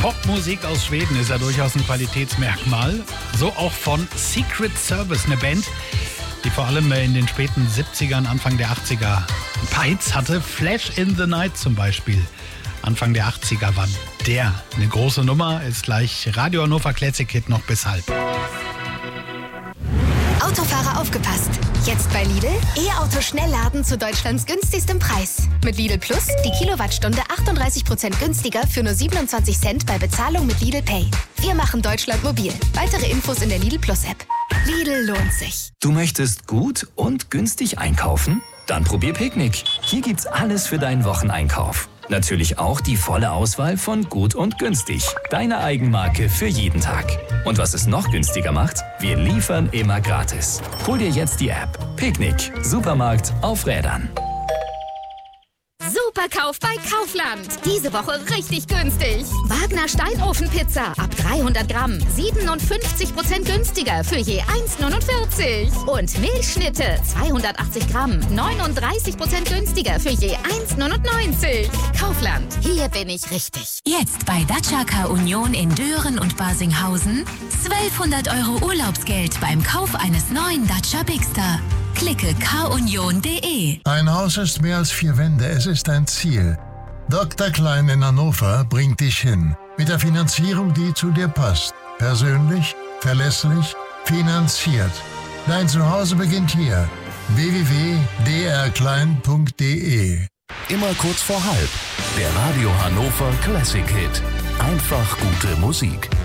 Popmusik aus Schweden ist ja durchaus ein Qualitätsmerkmal. So auch von Secret Service, eine Band, die vor allem in den späten 70ern, Anfang der 80er ein paar Hits hatte. Flash in the Night zum Beispiel. Anfang der 80er war der eine große Nummer. Ist gleich Radio Hannover Classic Hit noch bis halb. Autofahrer aufgepasst! Jetzt bei Lidl E-Auto Schnellladen zu Deutschlands günstigstem Preis. Mit Lidl Plus die Kilowattstunde 38% günstiger für nur 27 Cent bei Bezahlung mit Lidl Pay. Wir machen Deutschland mobil. Weitere Infos in der Lidl Plus App. Lidl lohnt sich. Du möchtest gut und günstig einkaufen? Dann probier Picknick. Hier gibt's alles für deinen Wocheneinkauf. Natürlich auch die volle Auswahl von Gut und Günstig. Deine Eigenmarke für jeden Tag. Und was es noch günstiger macht, wir liefern immer gratis. Hol dir jetzt die App. Picknick. Supermarkt auf Rädern. Superkauf bei Kaufland. Diese Woche richtig günstig. Wagner Steinofenpizza ab 300 Gramm. 57% günstiger für je 1,49. Und Milchschnitte 280 Gramm. 39% günstiger für je 1,99. Kaufland. Hier bin ich richtig. Jetzt bei Dacia Car Union in Dören und Barsinghausen 1200 € Urlaubsgeld beim Kauf eines neuen Dacia Bigster. Klicke carunion.de. Ein Haus ist mehr als 4 Wände, es ist ein Ziel. Dr. Klein in Hannover bringt dich hin. Mit der Finanzierung, die zu dir passt. Persönlich, verlässlich, finanziert. Dein Zuhause beginnt hier. www.drklein.de. Immer kurz vor halb. Der Radio Hannover Classic Hit. Einfach gute Musik.